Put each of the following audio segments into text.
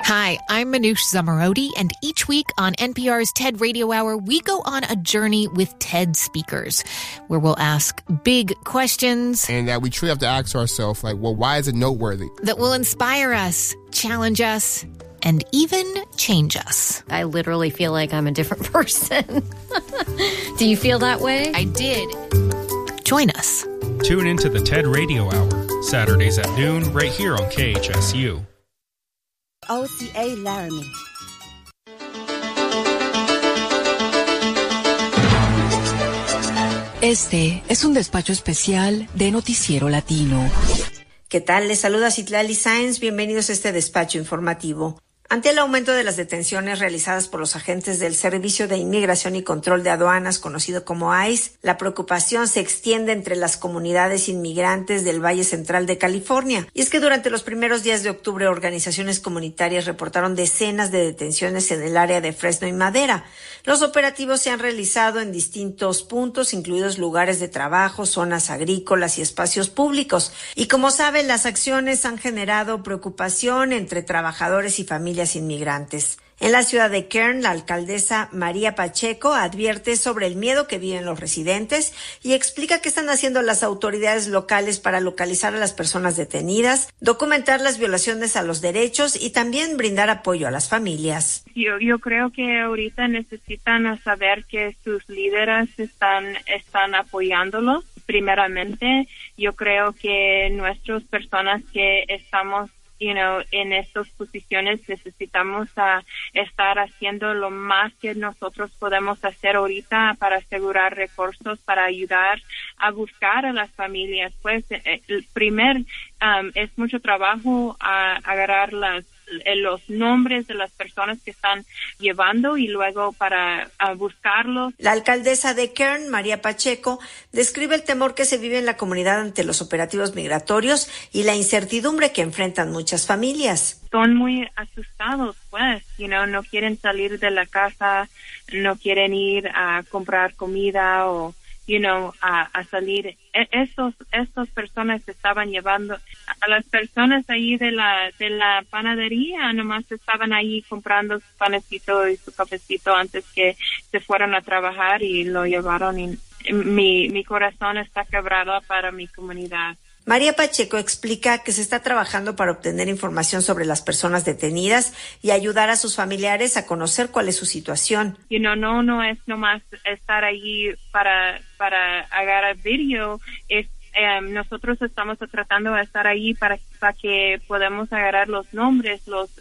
Hi, I'm Manoush Zamarodi, and each week on NPR's TED Radio Hour, we go on a journey with TED speakers, where we'll ask big questions. And that we truly have to ask ourselves, like, well, why is it noteworthy? That will inspire us, challenge us, and even change us. I literally feel like I'm a different person. Do you feel that way? I did. Join us. Tune into the TED Radio Hour, Saturdays at noon, right here on KHSU. OCA Laramie. Este es un despacho especial de Noticiero Latino. ¿Qué tal? Les saluda Citlali Sáenz. Bienvenidos a este despacho informativo. Ante el aumento de las detenciones realizadas por los agentes del Servicio de Inmigración y Control de Aduanas, conocido como ICE, la preocupación se extiende entre las comunidades inmigrantes del Valle Central de California. Y es que durante los primeros días de octubre, organizaciones comunitarias reportaron decenas de detenciones en el área de Fresno y Madera. Los operativos se han realizado en distintos puntos, incluidos lugares de trabajo, zonas agrícolas y espacios públicos. Y como saben, las acciones han generado preocupación entre trabajadores y familias inmigrantes. En la ciudad de Kern, la alcaldesa María Pacheco advierte sobre el miedo que viven los residentes y explica qué están haciendo las autoridades locales para localizar a las personas detenidas, documentar las violaciones a los derechos y también brindar apoyo a las familias. Yo creo que ahorita necesitan saber que sus líderes están apoyándolos. Primeramente, yo creo que nuestras personas que estamos en estas posiciones necesitamos estar haciendo lo más que nosotros podemos hacer ahorita para asegurar recursos, para ayudar a buscar a las familias. Pues el primer es mucho trabajo a agarrar los nombres de las personas que están llevando y luego para buscarlos. La alcaldesa de Kern, María Pacheco, describe el temor que se vive en la comunidad ante los operativos migratorios y la incertidumbre que enfrentan muchas familias. Son muy asustados, pues, no quieren salir de la casa, no quieren ir a comprar comida o a salir. Estas personas estaban llevando a las personas ahí de la panadería, nomás estaban ahí comprando su panecito y su cafecito antes que se fueran a trabajar y lo llevaron y mi corazón está quebrado para mi comunidad. María Pacheco explica que se está trabajando para obtener información sobre las personas detenidas y ayudar a sus familiares a conocer cuál es su situación. No es nomás estar allí para agarrar video. Nosotros estamos tratando de estar allí para que podamos agarrar los nombres, los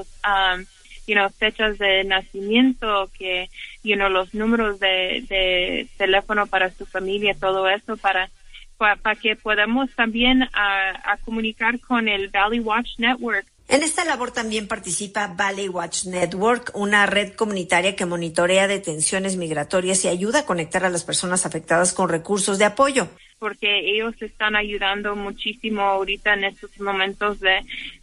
fechas de nacimiento, que los números de teléfono para su familia, todo eso para que podamos también a comunicar con el Valley Watch Network. En esta labor también participa Valley Watch Network, una red comunitaria que monitorea detenciones migratorias y ayuda a conectar a las personas afectadas con recursos de apoyo. Porque ellos están ayudando muchísimo ahorita en estos momentos de,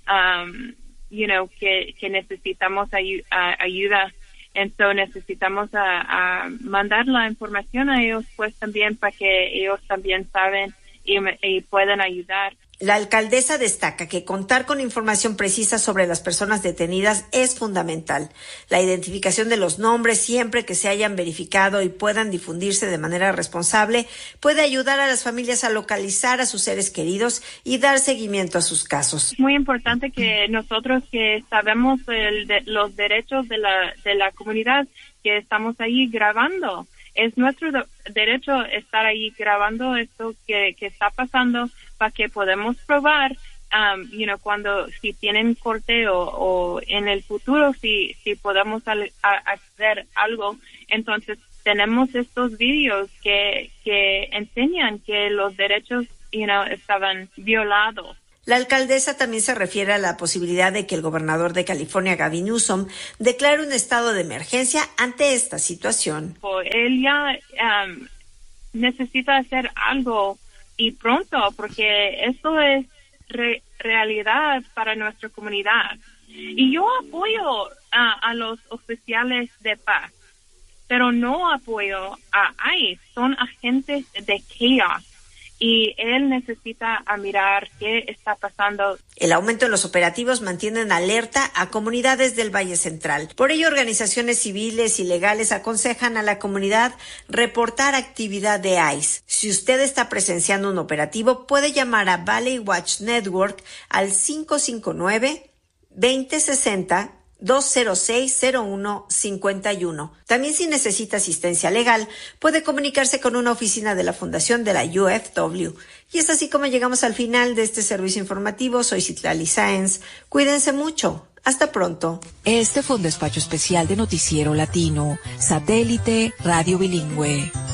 que necesitamos ayuda. Entonces necesitamos a mandar la información a ellos, pues también para que ellos también saben y puedan ayudar. La alcaldesa destaca que contar con información precisa sobre las personas detenidas es fundamental. La identificación de los nombres, siempre que se hayan verificado y puedan difundirse de manera responsable, puede ayudar a las familias a localizar a sus seres queridos y dar seguimiento a sus casos. Es muy importante que nosotros que sabemos los derechos de la comunidad, que estamos ahí grabando. Es nuestro derecho estar ahí grabando esto que está pasando para que podamos probar, si tienen corte o en el futuro si podemos hacer algo. Entonces tenemos estos videos que enseñan que los derechos, estaban violados. La alcaldesa también se refiere a la posibilidad de que el gobernador de California, Gavin Newsom, declare un estado de emergencia ante esta situación. Él ya necesita hacer algo y pronto, porque esto es realidad para nuestra comunidad. Y yo apoyo a los oficiales de paz, pero no apoyo a ICE. Son agentes de chaos. y él necesita mirar qué está pasando. El aumento en los operativos mantienen alerta a comunidades del Valle Central. Por ello, organizaciones civiles y legales aconsejan a la comunidad reportar actividad de ICE. Si usted está presenciando un operativo, puede llamar a Valley Watch Network al 559-2060 206-0151. También, si necesita asistencia legal, puede comunicarse con una oficina de la Fundación de la UFW. Y es así como llegamos al final de este servicio informativo. Soy Citlali Sáenz. Cuídense mucho. Hasta pronto. Este fue un despacho especial de Noticiero Latino, Satélite Radio Bilingüe.